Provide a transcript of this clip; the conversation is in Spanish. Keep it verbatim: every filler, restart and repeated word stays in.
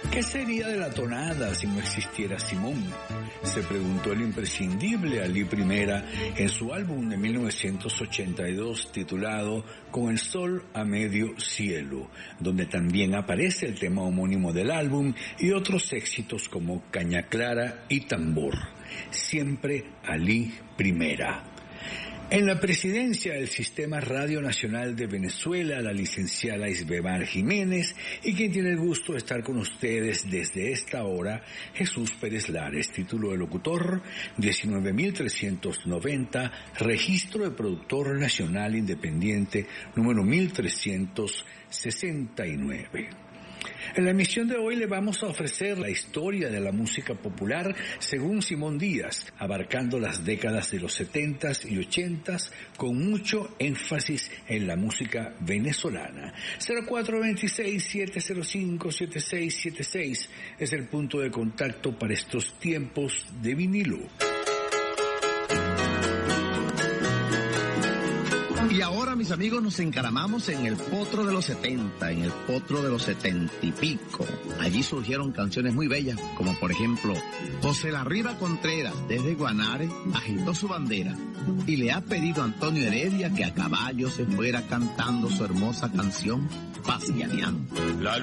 ¿Qué sería de la tonada si no existiera Simón?, se preguntó el imprescindible Ali Primera en su álbum de mil novecientos ochenta y dos titulado Con el sol a medio cielo, donde también aparece el tema homónimo del álbum y otros éxitos como Caña Clara y Tambor. Siempre Ali Primera. En la presidencia del Sistema Radio Nacional de Venezuela, la licenciada Isbemar Jiménez, y quien tiene el gusto de estar con ustedes desde esta hora, Jesús Pérez Lares, título de locutor, diecinueve mil trescientos noventa, registro de productor nacional independiente, número mil trescientos sesenta y nueve. En la emisión de hoy le vamos a ofrecer la historia de la música popular según Simón Díaz, abarcando las décadas de los setentas y ochentas con mucho énfasis en la música venezolana. cero cuatro dos seis, siete cero cinco, siete seis siete seis es el punto de contacto para estos tiempos de vinilo. Y ahora, mis amigos, nos encaramamos en el potro de los setenta, en el potro de los setenta y pico. Allí surgieron canciones muy bellas, como por ejemplo, José Larriba Contreras, desde Guanare, agitó su bandera y le ha pedido a Antonio Heredia que a caballo se fuera cantando su hermosa canción, Paseaneando.